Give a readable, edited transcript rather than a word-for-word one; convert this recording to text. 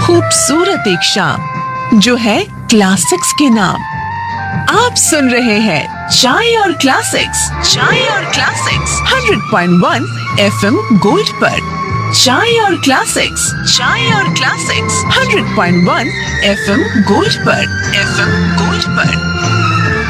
खूबसूरत एक शाम जो है क्लासिक्स के नाम। आप सुन रहे हैं चाय और क्लासिक्स, चाय और क्लासिक्स 100.1 FM गोल्ड पर। चाय और क्लासिक्स, चाय और क्लासिक्स 100.1 FM गोल्ड पर, FM गोल्ड पर।